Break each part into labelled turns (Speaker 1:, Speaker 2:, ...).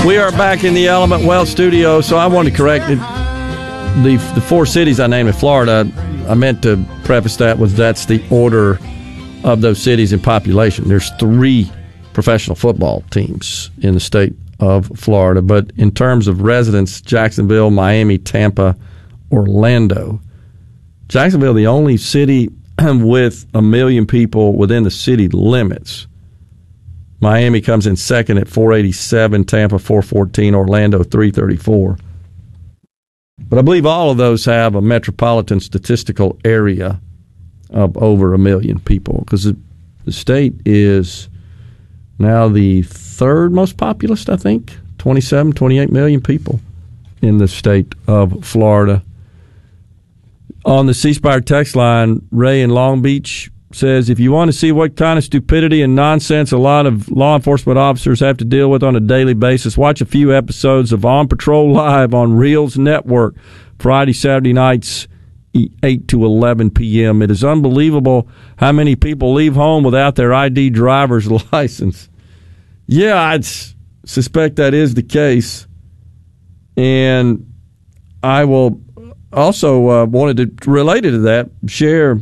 Speaker 1: We are back in the Element Wealth studio, so I want to correct it. The four cities I named in Florida, I meant to preface that with that's the order of those cities in population. There's 3 professional football teams in the state of Florida, but in terms of residents, Jacksonville, Miami, Tampa, Orlando. Jacksonville, the only city with 1 million people within the city limits. Miami comes in second at 487, Tampa 414, Orlando 334. But I believe all of those have a metropolitan statistical area of over 1 million people, because the state is now the 3rd most populous, I think, 27, 28 million people in the state of Florida. On the C Spire text line, Ray in Long Beach says, if you want to see what kind of stupidity and nonsense a lot of law enforcement officers have to deal with on a daily basis, watch a few episodes of On Patrol Live on Reels Network, Friday, Saturday nights, 8 to 11 p.m. It is unbelievable how many people leave home without their ID driver's license. Yeah, I'd suspect that is the case. And I will also wanted to, related to that, share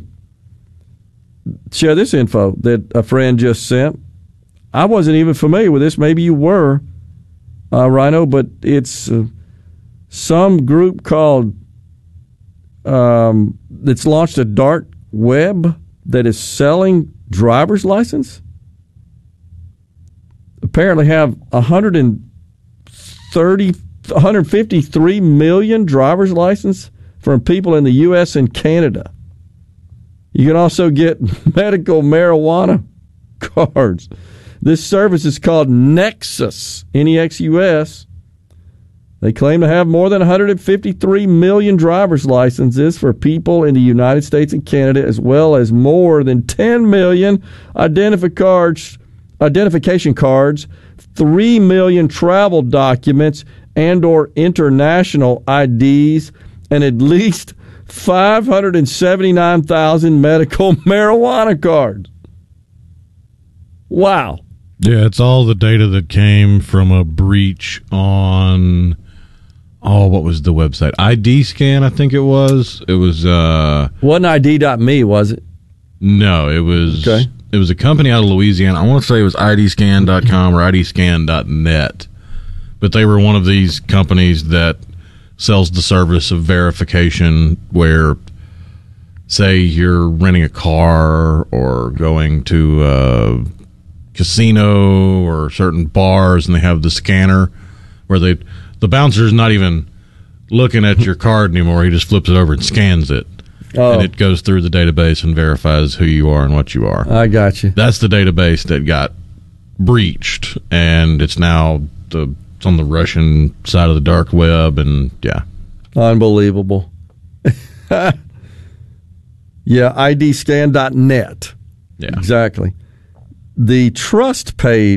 Speaker 1: this info that a friend just sent. I wasn't even familiar with this. Maybe you were, Rhino, but it's some group called that's launched a dark web that is selling driver's license. Apparently have 153 million driver's license from people in the U.S. and Canada. You can also get medical marijuana cards. This service is called Nexus, Nexus. They claim to have more than 153 million driver's licenses for people in the United States and Canada, as well as more than 10 million identification cards, 3 million travel documents and or international IDs, and at least 579,000 medical marijuana cards. Wow.
Speaker 2: Yeah, it's all the data that came from a breach on, what was the website? ID Scan, I think it was. It was...
Speaker 1: wasn't ID.me, was it?
Speaker 2: No, it was... Okay. It was a company out of Louisiana. I want to say it was IDScan.com or IDScan.net. But they were one of these companies that sells the service of verification where, say, you're renting a car or going to a casino or certain bars and they have the scanner where the bouncer's not even looking at your card anymore. He just flips it over and scans it. Oh. And it goes through the database and verifies who you are and what you are.
Speaker 1: I got you.
Speaker 2: That's the database that got breached, and it's now it's on the Russian side of the dark web, and yeah.
Speaker 1: Unbelievable. Yeah, IDScan.net.
Speaker 2: Yeah.
Speaker 1: Exactly. The trust page